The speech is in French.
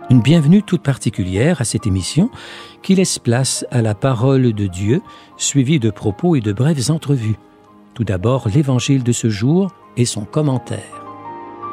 Une bienvenue toute particulière à cette émission qui laisse place à la parole de Dieu, suivie de propos et de brèves entrevues. Tout d'abord, l'évangile de ce jour et son commentaire.